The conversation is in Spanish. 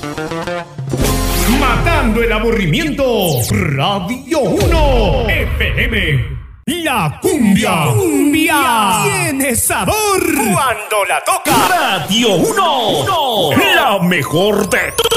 Matando el aburrimiento. Radio 1 FM. La cumbia. Cumbia. Tiene sabor. Cuando la toca. Radio 1. La mejor de todas.